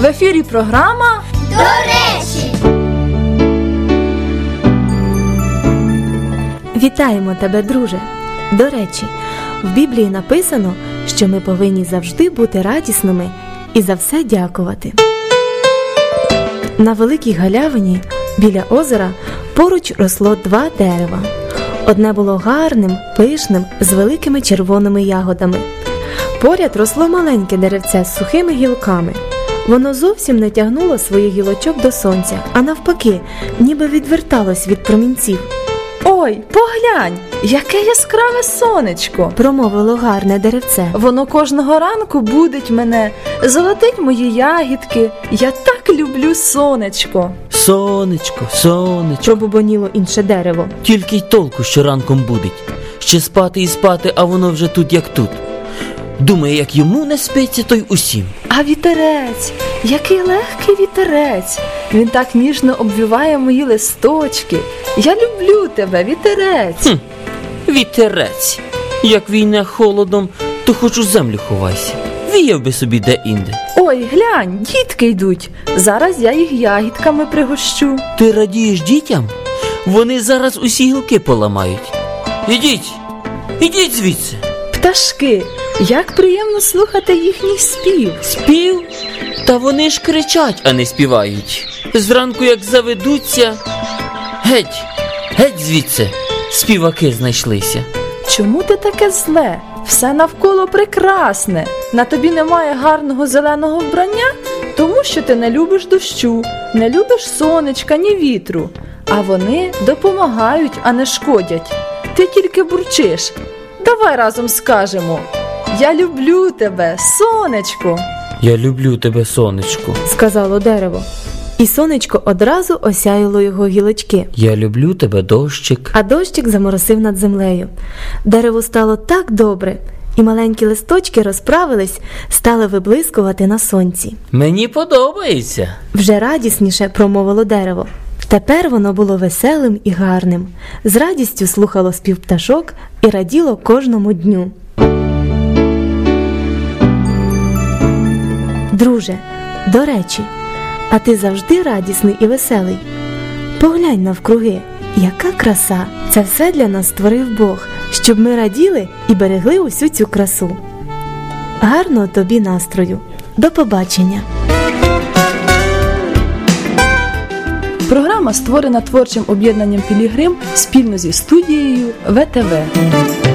В ефірі програма «До речі». Вітаємо тебе, друже! До речі, в Біблії написано, що ми повинні завжди бути радісними і за все дякувати. На великій галявині біля озера поруч росло 2 дерева. Одне було гарним, пишним, з великими червоними ягодами. Поряд росло маленьке деревце з сухими гілками. Воно зовсім не тягнуло своїх гілочок до сонця, а навпаки, ніби відверталось від промінців. «Ой, поглянь, яке яскраве сонечко!» – промовило гарне деревце. «Воно кожного ранку будить мене, золотить мої ягідки. Я так люблю сонечко!» Сонечко, сонечко, пробубоніло інше дерево. тільки й толку, що ранком будить. Ще спати і спати, а воно вже тут як тут. Думає, як йому не спиться, то й усім. А вітерець, який легкий вітерець. Він так ніжно обвіває мої листочки. Я люблю тебе, вітерець. Вітерець. Як війне холодом, то хоч у землю ховайся. Віяв би собі де-інде. Ой, глянь, дітки йдуть. Зараз я їх ягідками пригощу. Ти радієш дітям? Вони зараз усі гілки поламають. Ідіть звідси. Пташки, як приємно слухати їхній спів. Спів? Та вони ж кричать, а не співають. Зранку як заведуться. Геть звідси. Співаки знайшлися. Чому ти таке зле? Все навколо прекрасне. На тобі немає гарного зеленого вбрання, тому що ти не любиш дощу, не любиш сонечка, ні вітру. А вони допомагають, а не шкодять. Ти тільки бурчиш. Давай разом скажемо: «Я люблю тебе, сонечко!» Я люблю тебе, сонечко. Сказало дерево. І сонечко одразу осяяло його гілочки. Я люблю тебе, дощик. А дощик заморосив над землею. Дереву стало так добре, і маленькі листочки розправились, стали виблискувати на сонці. Мені подобається. Вже радісніше промовило дерево. Тепер воно було веселим і гарним. З радістю слухало спів пташок і раділо кожному дню. Друже, до речі, а ти завжди радісний і веселий? Поглянь навкруги, яка краса! Це все для нас створив Бог, щоб ми раділи і берегли усю цю красу. Гарного тобі настрою! До побачення! Програма створена творчим об'єднанням «Пілігрим» спільно зі студією ВТВ.